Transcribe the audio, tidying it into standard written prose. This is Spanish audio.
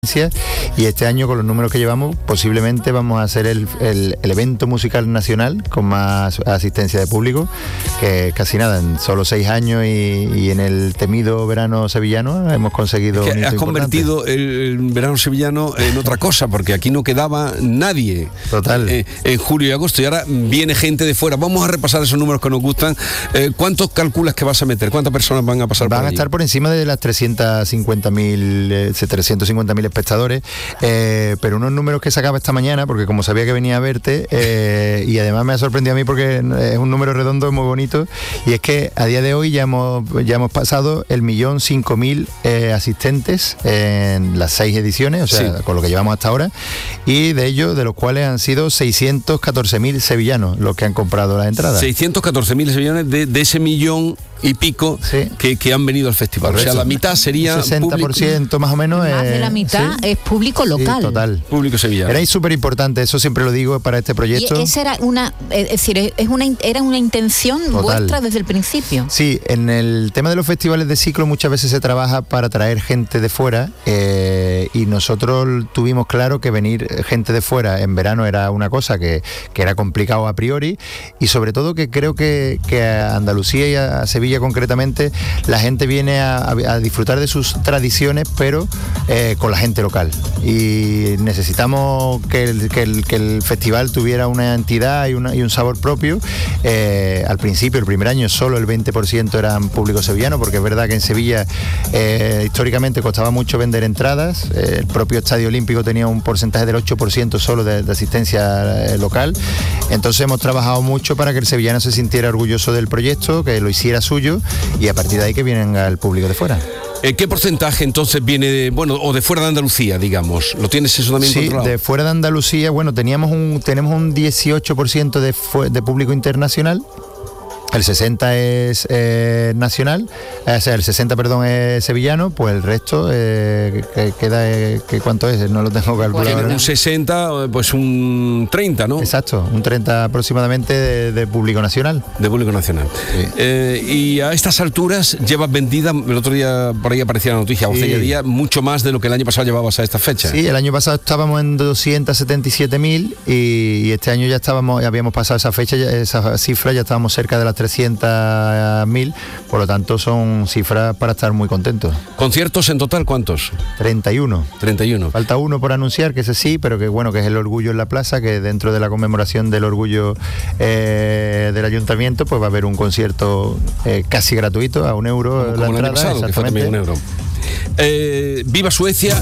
Y este año, con los números que llevamos, posiblemente vamos a hacer el evento musical nacional con más asistencia de público, que casi nada, en solo 6 años y en el temido verano sevillano hemos conseguido... Es que has convertido el verano sevillano en otra cosa, porque aquí no quedaba nadie. Total. En julio y agosto, y ahora viene gente de fuera. Vamos a repasar esos números que nos gustan. ¿Cuántos calculas que vas a meter? ¿Cuántas personas van a pasar por allí? Van a estar por encima de las 350.000 espectadores, pero unos números que sacaba esta mañana, porque como sabía que venía a verte, y además me ha sorprendido a mí porque es un número redondo muy bonito, y es que a día de hoy ya hemos pasado 1.005.000 asistentes en las 6 ediciones, o sea, sí, con lo que llevamos hasta ahora, y de ellos, de los cuales han sido 614.000 sevillanos los que han comprado las entradas. 614.000 sevillanos de ese 1.000.000 y pico, sí, que han venido al festival. Correcto. O sea, la mitad sería 60% público, más o menos. Más de la mitad, sí, es público local. Sí, total. Público sevillano. Era súper importante, eso siempre lo digo para este proyecto. Y esa era era una intención total, vuestra desde el principio. Sí, en el tema de los festivales de ciclo muchas veces se trabaja para traer gente de fuera, y nosotros tuvimos claro que venir gente de fuera en verano era una cosa que era complicado a priori, y sobre todo que creo que a Andalucía y a Sevilla concretamente la gente viene a disfrutar de sus tradiciones, pero con la gente local, y necesitamos que el festival tuviera una entidad y un sabor propio. Al principio, el primer año, solo el 20% eran público sevillano, porque es verdad que en Sevilla históricamente costaba mucho vender entradas. El propio Estadio Olímpico tenía un porcentaje del 8% solo de asistencia local. Entonces hemos trabajado mucho para que el sevillano se sintiera orgulloso del proyecto, que lo hiciera suyo, y a partir de ahí que vienen al público de fuera. ¿Qué porcentaje entonces viene de fuera de Andalucía, digamos? ¿Lo tienes eso también controlado? Sí, de fuera de Andalucía, tenemos un 18% de público internacional. El 60 es nacional, o sea, el 60, perdón, es sevillano, pues el resto queda, ¿cuánto es? No lo tengo calculado. Un 60, pues un 30, ¿no? Exacto, un 30 aproximadamente de público nacional. De público nacional. Sí. Y a estas alturas llevas vendida, el otro día por ahí aparecía la noticia, o sea, día, mucho más de lo que el año pasado llevabas a esta fecha. Sí, el año pasado estábamos en 277.000 y este año ya habíamos pasado esa fecha, esa cifra, ya estábamos cerca de las 300.000, por lo tanto son cifras para estar muy contentos. ¿Conciertos en total cuántos? 31. Falta uno por anunciar, que ese sí, pero que bueno, que es el Orgullo en la Plaza, que dentro de la conmemoración del orgullo del ayuntamiento, pues va a haber un concierto casi gratuito, a €1 la entrada. Pasado, exactamente. Que fue también €1. ¡Viva Suecia!